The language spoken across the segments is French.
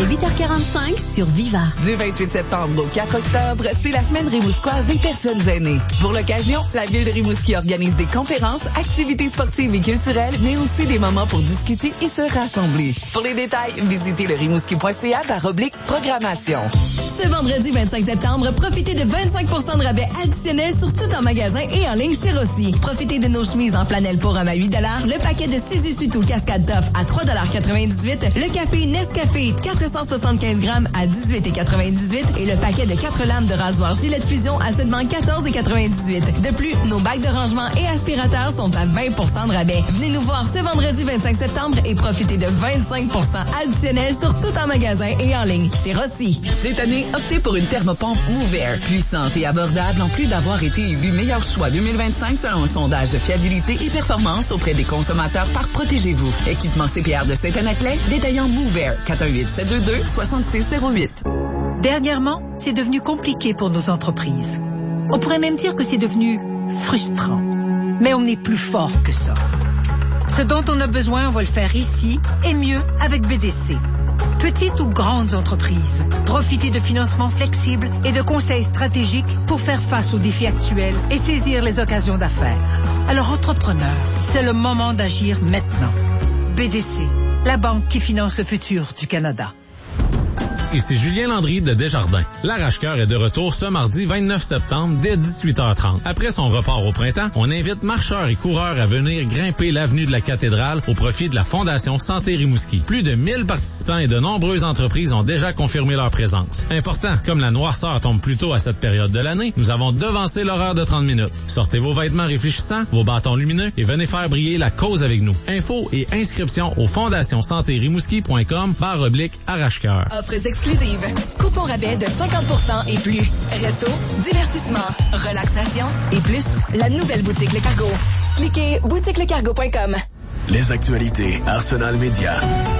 8h45 sur Viva. Du 28 septembre au 4 octobre, c'est la semaine rimouskoise des personnes aînées. Pour l'occasion, la ville de Rimouski organise des conférences, activités sportives et culturelles, mais aussi des moments pour discuter et se rassembler. Pour les détails, visitez le rimouski.ca/programmation. Ce vendredi 25 septembre, profitez de 25% de rabais additionnels sur tout en magasin et en ligne chez Rossi. Profitez de nos chemises en flanelle pour homme à 8 $, le paquet de 6 essuie-tout Cascade Tough à 3,98 $, le café Nescafé 475 grammes à 18,98 et le paquet de 4 lames de rasoir Gillette Fusion à seulement 14,98 $. De plus, nos bacs de rangement et aspirateurs sont à 20% de rabais. Venez nous voir ce vendredi 25 septembre et profitez de 25% additionnels sur tout en magasin et en ligne chez Rossi. Cette année, optez pour une thermopompe Mover, puissante et abordable en plus d'avoir été élue meilleur choix 2025 selon un sondage de fiabilité et performance auprès des consommateurs par Protégez-vous. Équipement CPR de Saint-Anaclet, détaillant Mover, 418-722-6608. Dernièrement, c'est devenu compliqué pour nos entreprises. On pourrait même dire que c'est devenu frustrant. Mais on est plus fort que ça. Ce dont on a besoin, on va le faire ici et mieux avec BDC. Petites ou grandes entreprises, profitez de financements flexibles et de conseils stratégiques pour faire face aux défis actuels et saisir les occasions d'affaires. Alors, entrepreneurs, c'est le moment d'agir maintenant. BDC, la banque qui finance le futur du Canada. Ici Julien Landry de Desjardins. L'Arrache-Cœur est de retour ce mardi 29 septembre dès 18h30. Après son report au printemps, on invite marcheurs et coureurs à venir grimper l'avenue de la Cathédrale au profit de la Fondation Santé Rimouski. Plus de 1000 participants et de nombreuses entreprises ont déjà confirmé leur présence. Important, comme la noirceur tombe plus tôt à cette période de l'année, nous avons devancé l'horaire de 30 minutes. Sortez vos vêtements réfléchissants, vos bâtons lumineux et venez faire briller la cause avec nous. Infos et inscriptions au fondationsantérimouski.com/Arrache-Cœur. Offres exclusives. Coupon rabais de 50% et plus. Resto, divertissement, relaxation et plus. La nouvelle boutique Le Cargo. Cliquez boutiquelecargo.com. Les actualités Arsenal Média.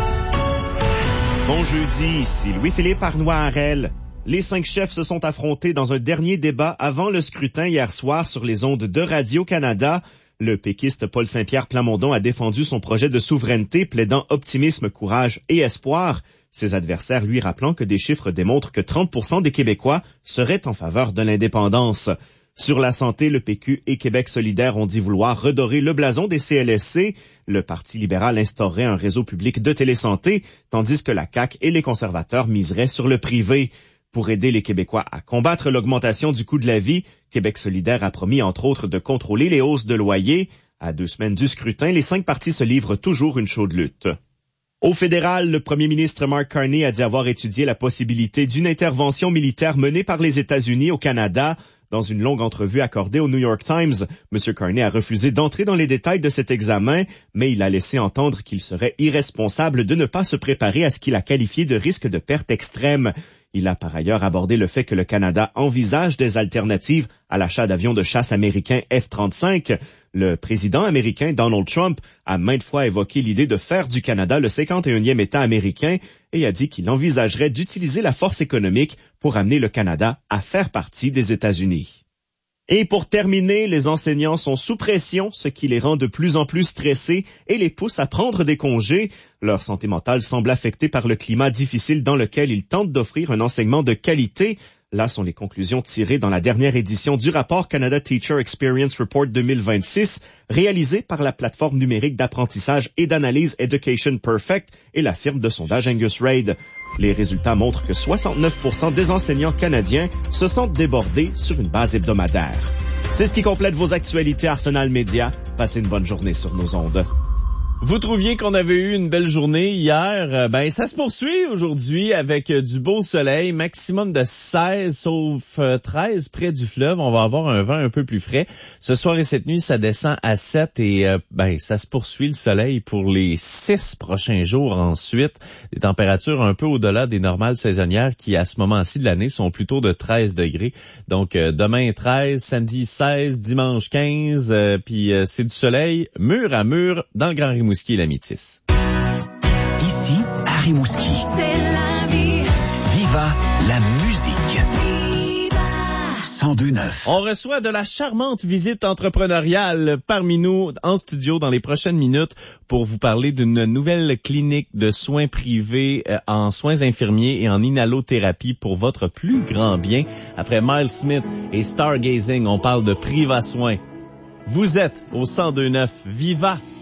Bon jeudi, ici Louis-Philippe Arnois-Harel. Les 5 chefs se sont affrontés dans un dernier débat avant le scrutin hier soir sur les ondes de Radio-Canada. Le péquiste Paul Saint-Pierre Plamondon a défendu son projet de souveraineté, plaidant optimisme, courage et espoir. Ses adversaires lui rappelant que des chiffres démontrent que 30% des Québécois seraient en faveur de l'indépendance. Sur la santé, le PQ et Québec solidaire ont dit vouloir redorer le blason des CLSC. Le Parti libéral instaurerait un réseau public de télésanté, tandis que la CAQ et les conservateurs miseraient sur le privé. Pour aider les Québécois à combattre l'augmentation du coût de la vie, Québec solidaire a promis entre autres de contrôler les hausses de loyer. À 2 semaines du scrutin, les 5 partis se livrent toujours une chaude lutte. Au fédéral, le premier ministre Mark Carney a dit avoir étudié la possibilité d'une intervention militaire menée par les États-Unis au Canada. Dans une longue entrevue accordée au New York Times, M. Carney a refusé d'entrer dans les détails de cet examen, mais il a laissé entendre qu'il serait irresponsable de ne pas se préparer à ce qu'il a qualifié de risque de perte extrême. Il a par ailleurs abordé le fait que le Canada envisage des alternatives à l'achat d'avions de chasse américains F-35. Le président américain Donald Trump a maintes fois évoqué l'idée de faire du Canada le 51e État américain et a dit qu'il envisagerait d'utiliser la force économique pour amener le Canada à faire partie des États-Unis. Et pour terminer, les enseignants sont sous pression, ce qui les rend de plus en plus stressés et les pousse à prendre des congés. Leur santé mentale semble affectée par le climat difficile dans lequel ils tentent d'offrir un enseignement de qualité. Là sont les conclusions tirées dans la dernière édition du rapport Canada Teacher Experience Report 2026, réalisé par la plateforme numérique d'apprentissage et d'analyse Education Perfect et la firme de sondage Angus Reid. Les résultats montrent que 69% des enseignants canadiens se sentent débordés sur une base hebdomadaire. C'est ce qui complète vos actualités Arsenal Média. Passez une bonne journée sur nos ondes. Vous trouviez qu'on avait eu une belle journée hier? Ça se poursuit aujourd'hui avec du beau soleil, maximum de 16 sauf 13 près du fleuve. On va avoir un vent un peu plus frais. Ce soir et cette nuit, ça descend à 7 et ça se poursuit le soleil pour les 6 prochains jours ensuite. Des températures un peu au-delà des normales saisonnières qui, à ce moment-ci de l'année, sont plutôt de 13 degrés. Donc, demain 13, samedi 16, dimanche 15, puis c'est du soleil mur à mur dans le Grand Rimouski et la Métis. Ici, à Rimouski. C'est la vie. Viva la musique. Viva. 102.9. On reçoit de la charmante visite entrepreneuriale parmi nous en studio dans les prochaines minutes pour vous parler d'une nouvelle clinique de soins privés en soins infirmiers et en inhalothérapie pour votre plus grand bien. Après Miles Smith et Stargazing, on parle de Priva Soins. Vous êtes au 102.9 Viva